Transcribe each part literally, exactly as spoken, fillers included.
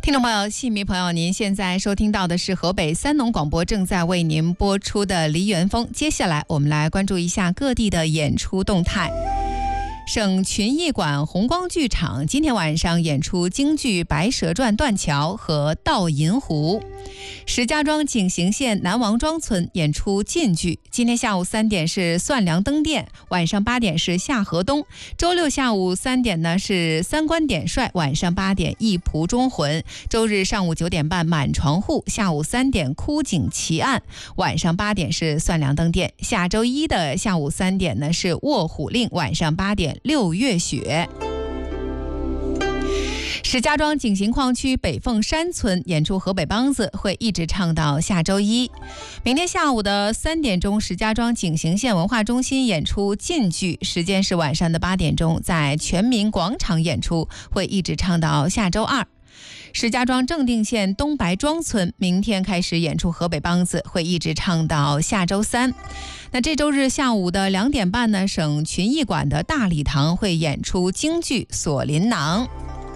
听众朋友、戏迷朋友，您现在收听到的是河北三农广播正在为您播出的梨园风。接下来我们来关注一下各地的演出动态。省群艺馆红光剧场今天晚上演出京剧《白蛇传》断桥和《盗银湖》。石家庄景行县南王庄村演出晋剧，今天下午三点是算梁登殿，晚上八点是下河东。周六下午三点呢是三官点帅，晚上八点一仆中魂。周日上午九点半满床户，下午三点枯井奇案，晚上八点是算梁登殿。下周一的下午三点呢是卧虎令，晚上八点六月雪。石家庄景行矿区北凤山村演出河北梆子，会一直唱到下周一。明天下午的三点钟，石家庄景行县文化中心演出晋剧，时间是晚上的八点钟，在全民广场演出，会一直唱到下周二。石家庄正定县东白庄村明天开始演出河北梆子，会一直唱到下周三。那这周日下午的两点半呢，省群艺馆的大礼堂会演出京剧《锁麟囊》。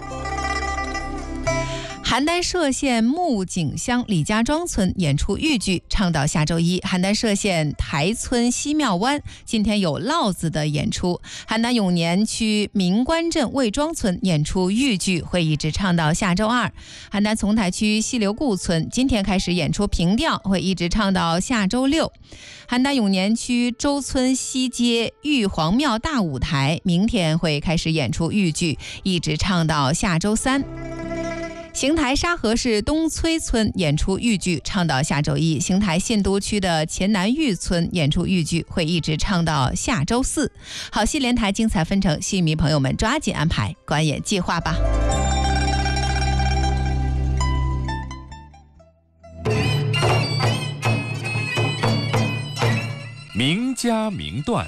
邯郸歙县木井乡李家庄村演出豫剧，唱到下周一。邯郸歙县台村西庙湾今天有烙子的演出。邯郸永年区民官镇魏庄村演出豫剧，会一直唱到下周二。邯郸丛台区西流固村今天开始演出平调，会一直唱到下周六。邯郸永年区周村西街玉皇庙大舞台明天会开始演出豫剧，一直唱到下周三。邢台沙河市东崔村演出豫剧，唱到下周一。邢台信都区的前南峪村演出豫剧，会一直唱到下周四。好戏连台，精彩纷呈，戏迷朋友们抓紧安排观演计划吧。 名家名段。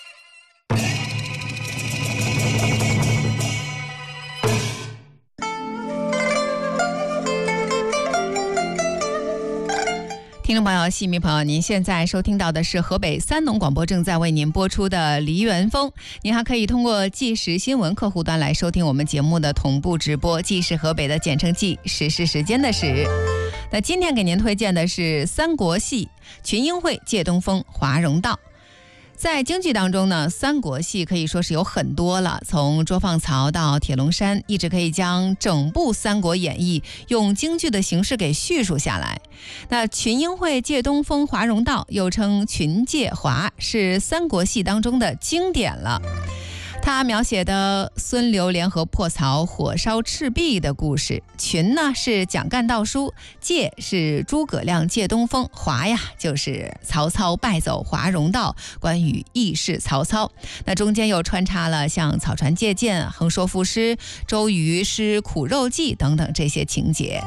听众朋友、戏迷朋友，您现在收听到的是河北三农广播正在为您播出的梨园风。您还可以通过即时新闻客户端来收听我们节目的同步直播，即是河北的简称即，时是时间的时。那今天给您推荐的是三国戏群英会借东风华容道。在京剧当中呢，三国戏可以说是有很多了，从捉放曹到铁笼山，一直可以将整部《三国演义》用京剧的形式给叙述下来。那群英会借东风华容道，又称群借华，是三国戏当中的经典了。他描写的孙刘联合破曹、火烧赤壁的故事。群呢是蒋干盗书，借是诸葛亮借东风，华呀就是曹操败走华容道，关羽义释曹操。那中间又穿插了像草船借箭、横说赋诗、周瑜施苦肉计等等这些情节。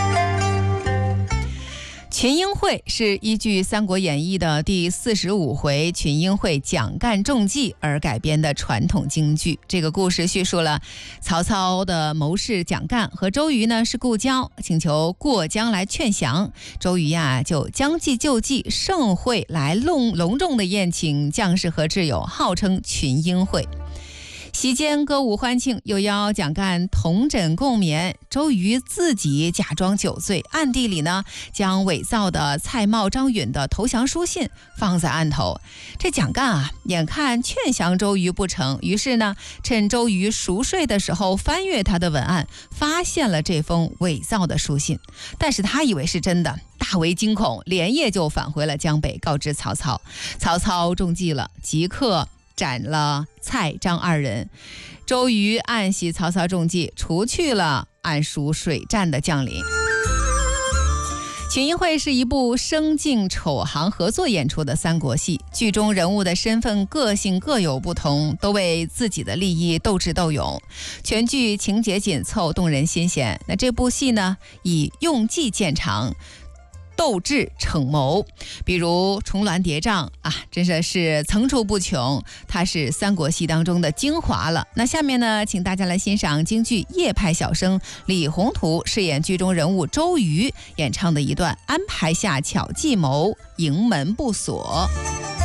群英会是依据《三国演义》的第四十五回群英会蒋干中计而改编的传统京剧。这个故事叙述了曹操的谋士蒋干和周瑜呢是故交，请求过江来劝降。周瑜呀就将计就计，盛会来隆隆重的宴请将士和挚友，号称群英会。席间歌舞欢庆，又邀蒋干同枕共眠。周瑜自己假装酒醉，暗地里呢将伪造的蔡瑁、张允的投降书信放在案头。这蒋干啊，眼看劝降周瑜不成，于是呢趁周瑜熟睡的时候翻阅他的文案，发现了这封伪造的书信。但是他以为是真的，大为惊恐，连夜就返回了江北，告知曹操。曹操中计了，即刻斩了蔡张二人。周瑜暗喜曹操中计，除去了暗属水战的将领。群英会是一部生净丑行合作演出的三国戏，剧中人物的身份个性各有不同，都为自己的利益斗智斗勇，全剧情节紧凑，动人心弦。那这部戏呢，以用计见长，斗智逞谋，比如重峦叠嶂啊，真的是层出不穷，它是三国戏当中的精华了。那下面呢，请大家来欣赏京剧叶派小生李宏图饰演剧中人物周瑜演唱的一段安排下巧计谋，营门不锁。